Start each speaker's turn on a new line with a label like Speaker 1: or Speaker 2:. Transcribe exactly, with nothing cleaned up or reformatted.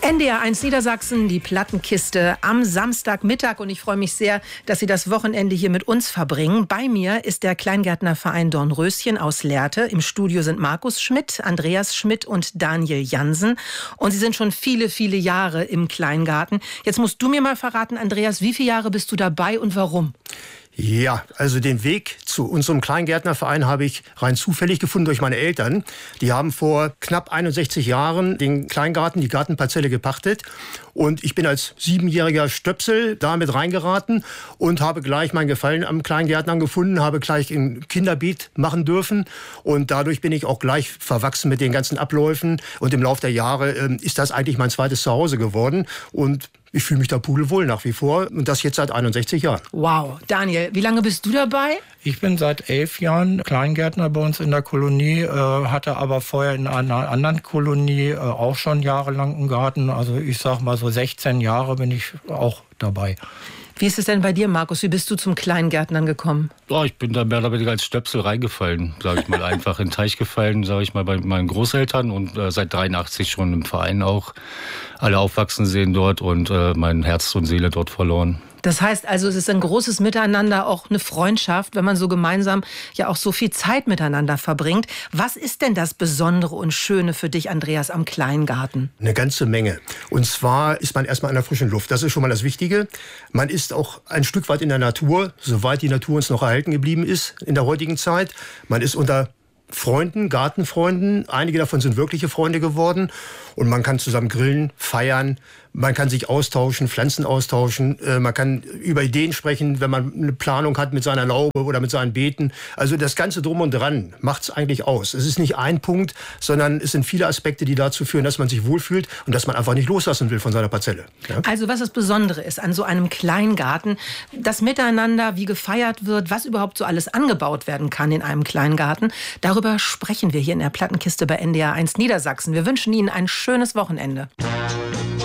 Speaker 1: N D R eins Niedersachsen, die Plattenkiste am Samstagmittag. Und ich freue mich sehr, dass Sie das Wochenende hier mit uns verbringen. Bei mir ist der Kleingärtnerverein Dornröschen aus Lehrte. Im Studio sind Markus Schmidt, Andreas Schmidt und Daniel Jansen. Und Sie sind schon viele, viele Jahre im Kleingarten. Jetzt musst du mir mal verraten, Andreas, wie viele Jahre bist du dabei und warum?
Speaker 2: Ja, also den Weg zu unserem Kleingärtnerverein habe ich rein zufällig gefunden durch meine Eltern. Die haben vor knapp einundsechzig Jahren den Kleingarten, die Gartenparzelle gepachtet. Und ich bin als siebenjähriger Stöpsel da mit reingeraten und habe gleich mein Gefallen am Kleingärtnern gefunden, habe gleich ein Kinderbeet machen dürfen. Und dadurch bin ich auch gleich verwachsen mit den ganzen Abläufen. Und im Laufe der Jahre äh, ist das eigentlich mein zweites Zuhause geworden. Und ich fühle mich da pudelwohl nach wie vor und das jetzt seit einundsechzig Jahren.
Speaker 1: Wow. Daniel, wie lange bist du dabei?
Speaker 3: Ich bin seit elf Jahren Kleingärtner bei uns in der Kolonie, äh, hatte aber vorher in einer anderen Kolonie äh, auch schon jahrelang einen Garten. Also ich sag mal so sechzehn Jahre bin ich auch dabei.
Speaker 1: Wie ist es denn bei dir, Markus? Wie bist du zum Kleingärtnern gekommen?
Speaker 4: Oh, ich bin da mehr oder weniger als Stöpsel reingefallen, sage ich mal, einfach in den Teich gefallen, sage ich mal, bei meinen Großeltern und äh, seit dreiundachtzig schon im Verein auch. Alle aufwachsen sehen dort und äh, mein Herz und Seele dort verloren.
Speaker 1: Das heißt also, es ist ein großes Miteinander, auch eine Freundschaft, wenn man so gemeinsam ja auch so viel Zeit miteinander verbringt. Was ist denn das Besondere und Schöne für dich, Andreas, am Kleingarten?
Speaker 2: Eine ganze Menge. Und zwar ist man erstmal an der frischen Luft. Das ist schon mal das Wichtige. Man ist auch ein Stück weit in der Natur, soweit die Natur uns noch erhalten geblieben ist in der heutigen Zeit. Man ist unter Freunden, Gartenfreunden. Einige davon sind wirkliche Freunde geworden. Und man kann zusammen grillen, feiern. Man kann sich austauschen, Pflanzen austauschen. Äh, man kann über Ideen sprechen, wenn man eine Planung hat mit seiner Laube oder mit seinen Beeten. Also das Ganze drum und dran macht es eigentlich aus. Es ist nicht ein Punkt, sondern es sind viele Aspekte, die dazu führen, dass man sich wohlfühlt und dass man einfach nicht loslassen will von seiner Parzelle. Ja?
Speaker 1: Also was das Besondere ist an so einem Kleingarten, das Miteinander, wie gefeiert wird, was überhaupt so alles angebaut werden kann in einem Kleingarten, darüber sprechen wir hier in der Plattenkiste bei N D R eins Niedersachsen. Wir wünschen Ihnen ein schönes Wochenende.